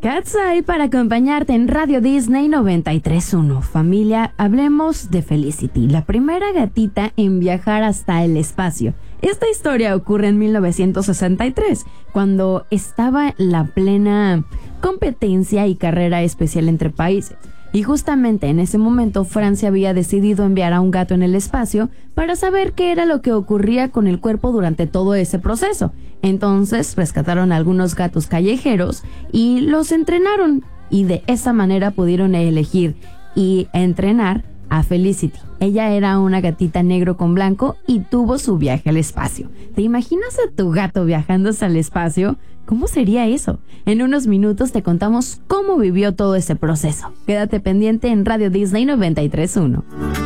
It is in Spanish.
Katsai para acompañarte en Radio Disney 93.1. Familia, hablemos de Felicity, la primera gatita en viajar hasta el espacio. Esta historia ocurre en 1963, cuando estaba la plena competencia y carrera especial entre países. Y justamente en ese momento Francia había decidido enviar a un gato en el espacio para saber qué era lo que ocurría con el cuerpo durante todo ese proceso. Entonces rescataron a algunos gatos callejeros y los entrenaron. Y de esa manera pudieron elegir y entrenar a Felicity. Ella era una gatita negro con blanco y tuvo su viaje al espacio. ¿Te imaginas a tu gato viajándose al espacio? ¿Cómo sería eso? En unos minutos te contamos cómo vivió todo ese proceso. Quédate pendiente en Radio Disney 93.1.